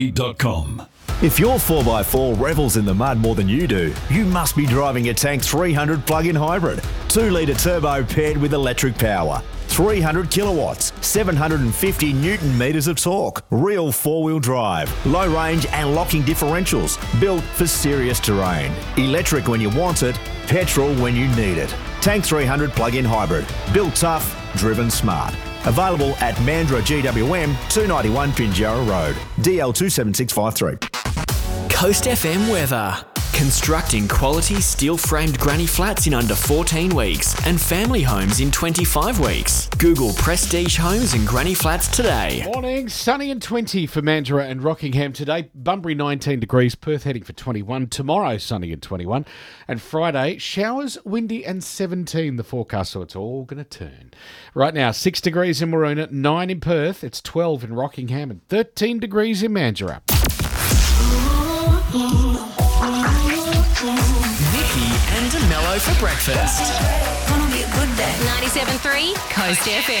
Tank360.com. If your 4x4 revels in the mud more than you do, you must be driving a Tank 300 plug-in hybrid. 2-litre turbo paired with electric power. 300 kilowatts, 750 newton metres of torque, real four-wheel drive, low range and locking differentials, built for serious terrain. Electric when you want it, petrol when you need it. Tank 300 plug-in hybrid, built tough, driven smart. Available at Mandurah GWM 291 Pinjarra Road, DL 27653. Coast FM weather. Constructing quality steel-framed granny flats in under 14 weeks and family homes in 25 weeks. Google Prestige Homes and Granny Flats today. Morning, sunny and 20 for Mandurah and Rockingham today. Bunbury 19 degrees, Perth heading for 21. Tomorrow sunny and 21. And Friday, showers, windy and 17 the forecast, so it's all going to turn. Right now, 6 degrees in Maroona, 9 in Perth, it's 12 in Rockingham and 13 degrees in Mandurah. Nikki and DeMello for breakfast. 97.3 Coast FM.